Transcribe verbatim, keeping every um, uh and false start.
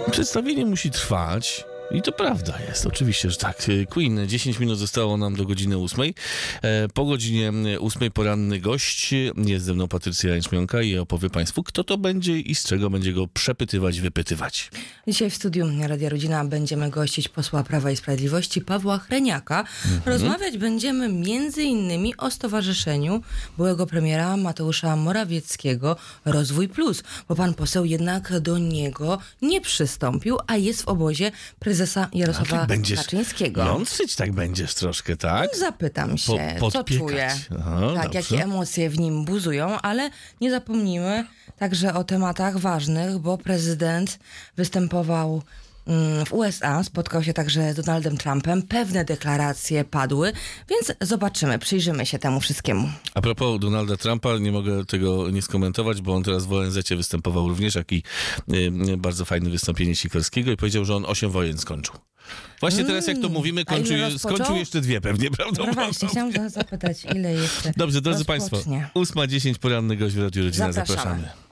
Przedstawienie musi trwać. I to prawda jest, oczywiście, że tak. Queen, dziesięć minut zostało nam do godziny ósmej. Po godzinie ósmej poranny gość. Jest ze mną Patrycja Jęczmionka i opowie Państwu, kto to będzie i z czego będzie go przepytywać, wypytywać. Dzisiaj w studiu Radia Rodzina będziemy gościć posła Prawa i Sprawiedliwości Pawła Hreniaka. Mhm. Rozmawiać będziemy między innymi o stowarzyszeniu byłego premiera Mateusza Morawieckiego Rozwój Plus, bo pan poseł jednak do niego nie przystąpił, a jest w obozie prezydenta Jarosława tak będziesz Kaczyńskiego. Jątrzyć tak będziesz troszkę, tak? Zapytam się, Po, co czuje, Aha, tak, dobrze. jakie emocje w nim buzują, ale nie zapomnijmy także o tematach ważnych, bo prezydent występował w U S A, spotkał się także z Donaldem Trumpem, pewne deklaracje padły, więc zobaczymy, przyjrzymy się temu wszystkiemu. A propos Donalda Trumpa, nie mogę tego nie skomentować, bo on teraz w O N Z-cie występował również, jak i y, bardzo fajne wystąpienie Sikorskiego i powiedział, że on osiem wojen skończył. Właśnie teraz, jak to mówimy, kończył, skończył jeszcze dwie pewnie, prawda? No właśnie, chciałam zapytać, ile jeszcze Dobrze, drodzy rozpocznie. Państwo, ósma dziesięć poranny gość w Radiu Rodzina, Zapraszamy. zapraszamy.